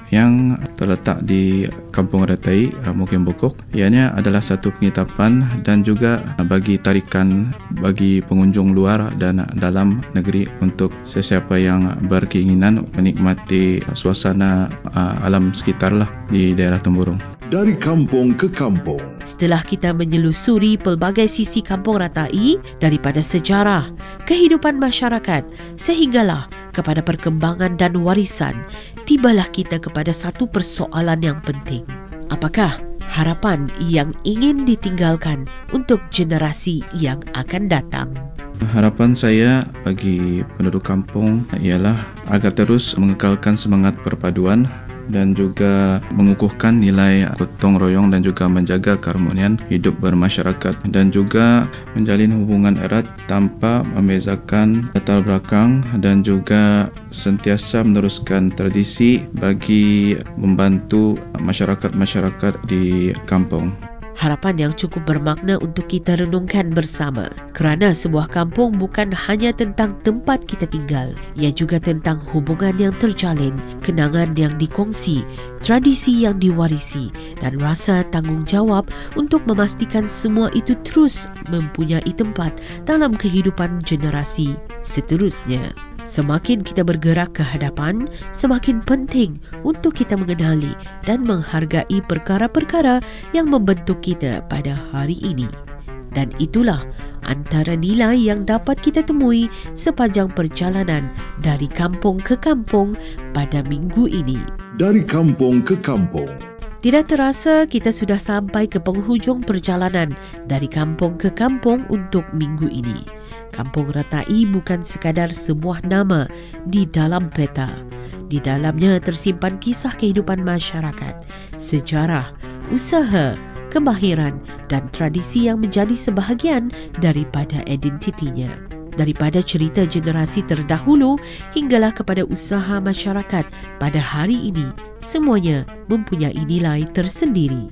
yang terletak di Kampung Ratai, Mukim Bokok. Ianya adalah satu pengitapan dan juga bagi tarikan bagi pengunjung luar dan dalam negeri untuk sesiapa yang berkeinginan menikmati suasana alam sekitar lah di daerah Temburong. Dari kampung ke kampung. Setelah kita menyelusuri pelbagai sisi Kampung Ratai, daripada sejarah, kehidupan masyarakat sehinggalah kepada perkembangan dan warisan, tibalah kita kepada satu persoalan yang penting. Apakah harapan yang ingin ditinggalkan untuk generasi yang akan datang? Harapan saya bagi penduduk kampung ialah agar terus mengekalkan semangat perpaduan dan juga mengukuhkan nilai gotong royong dan juga menjaga keharmonian hidup bermasyarakat dan juga menjalin hubungan erat tanpa membezakan latar belakang dan juga sentiasa meneruskan tradisi bagi membantu masyarakat-masyarakat di kampung. Harapan yang cukup bermakna untuk kita renungkan bersama, kerana sebuah kampung bukan hanya tentang tempat kita tinggal, ia juga tentang hubungan yang terjalin, kenangan yang dikongsi, tradisi yang diwarisi dan rasa tanggungjawab untuk memastikan semua itu terus mempunyai tempat dalam kehidupan generasi seterusnya. Semakin kita bergerak ke hadapan, semakin penting untuk kita mengenali dan menghargai perkara-perkara yang membentuk kita pada hari ini. Dan itulah antara nilai yang dapat kita temui sepanjang perjalanan dari kampung ke kampung pada minggu ini. Dari kampung ke kampung. Tidak terasa kita sudah sampai ke penghujung perjalanan dari kampung ke kampung untuk minggu ini. Kampung Ratai bukan sekadar sebuah nama di dalam peta. Di dalamnya tersimpan kisah kehidupan masyarakat, sejarah, usaha, kemahiran dan tradisi yang menjadi sebahagian daripada identitinya. Daripada cerita generasi terdahulu hinggalah kepada usaha masyarakat pada hari ini, semuanya mempunyai nilai tersendiri.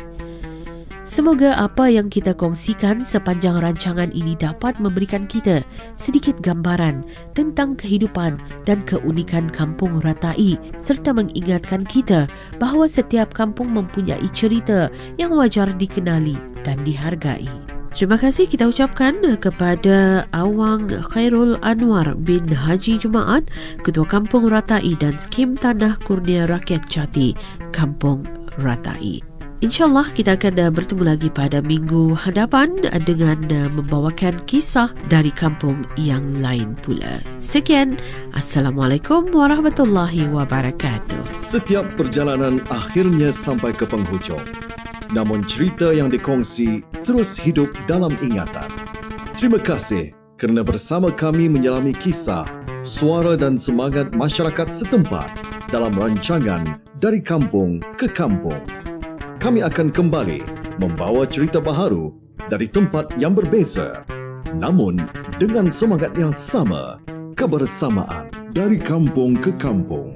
Semoga apa yang kita kongsikan sepanjang rancangan ini dapat memberikan kita sedikit gambaran tentang kehidupan dan keunikan Kampung Ratai serta mengingatkan kita bahawa setiap kampung mempunyai cerita yang wajar dikenali dan dihargai. Terima kasih kita ucapkan kepada Awang Khairul Anwar bin Haji Jumaat, Ketua Kampung Ratai dan Skim Tanah Kurnia Rakyat Jati, Kampung Ratai. InsyaAllah kita akan bertemu lagi pada minggu hadapan dengan membawakan kisah dari kampung yang lain pula. Sekian, Assalamualaikum warahmatullahi wabarakatuh. Setiap perjalanan akhirnya sampai ke penghujung. Namun cerita yang dikongsi terus hidup dalam ingatan. Terima kasih kerana bersama kami menyelami kisah, suara dan semangat masyarakat setempat dalam rancangan Dari Kampung ke Kampung. Kami akan kembali membawa cerita baharu dari tempat yang berbeza, namun dengan semangat yang sama, kebersamaan dari kampung ke kampung.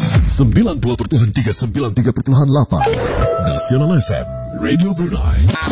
92.3, 93.8 Nasional FM Radio Brunei.